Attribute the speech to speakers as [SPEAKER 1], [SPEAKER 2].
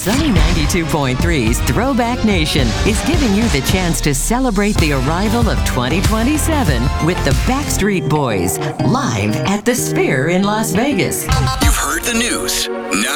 [SPEAKER 1] Sunny 92.3's Throwback Nation is giving you the chance to celebrate the arrival of 2027 with the Backstreet Boys live at the Sphere in Las Vegas.
[SPEAKER 2] You've heard the news. Now